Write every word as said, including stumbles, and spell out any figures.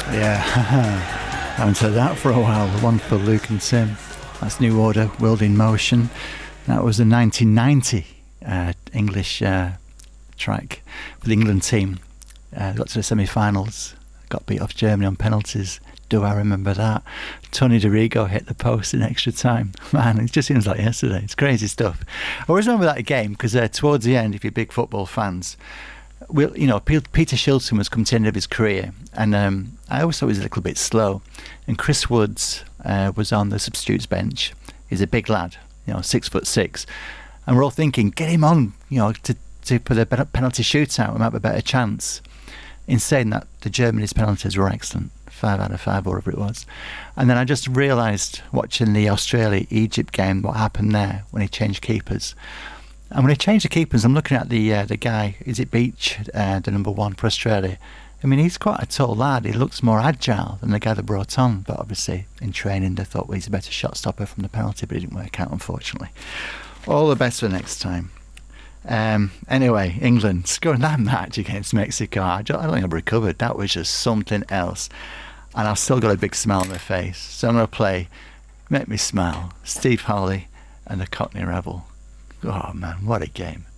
Yeah, I haven't heard that for a while. The one for Luke and Tim. That's New Order, World in Motion. That was a nineteen ninety uh, English uh, track for the England team. Uh, got to the semi-finals, got beat off Germany on penalties. Do I remember that? Tony DeRigo hit the post in extra time. Man, it just seems like yesterday. It's crazy stuff. I always remember that game because uh, towards the end, if you're big football fans, we'll, you know, P- Peter Shilton was coming to the end of his career, and um, I always thought he was a little bit slow. And Chris Woods uh, was on the substitutes bench. He's a big lad, you know, six foot six, and we're all thinking, get him on, you know, to to put a penalty shootout, we might have a better chance. In saying that, the Germany's penalties were excellent. Five out of five, or whatever it was. And then I just realised, watching the Australia-Egypt game, what happened there when he changed keepers. And when he changed the keepers, I'm looking at the uh, the guy, is it Beach, uh, the number one for Australia? I mean, he's quite a tall lad. He looks more agile than the guy that brought on. But obviously, in training, they thought, well, he's a better shot stopper from the penalty, but it didn't work out, unfortunately. All the best for next time. Um, anyway, England scoring that match against Mexico. I don't, I don't think I've recovered. That was just something else. And I've still got a big smile on my face. So I'm going to play Make Me Smile, Steve Howley and the Cockney Rebel. Oh man, what a game.